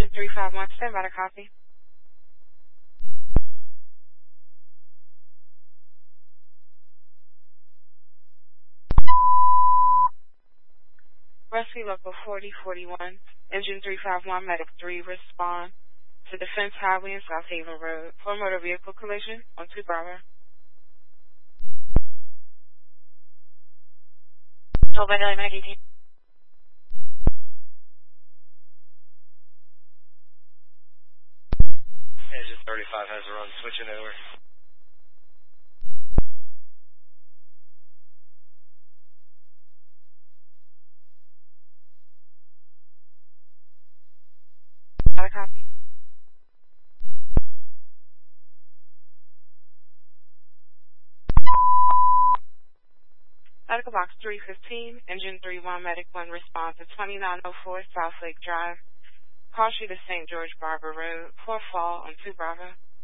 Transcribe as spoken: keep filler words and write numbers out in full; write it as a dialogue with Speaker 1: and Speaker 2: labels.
Speaker 1: Engine three five one, stand by to copy. Rescue Local forty forty-one, Engine three five one, Medic three, respond to Defense Highway and South Haven Road for a motor vehicle collision on two Bravo.
Speaker 2: Told by Delhi Medic eighteen.
Speaker 3: Engine thirty-five has a run, switching over.
Speaker 1: Got a copy? Medical Box three fifteen, Engine three one, Medic one, respond to twenty-nine oh four South Lake Drive, Call Street to Saint George Barber Road for a fall on two Bravo.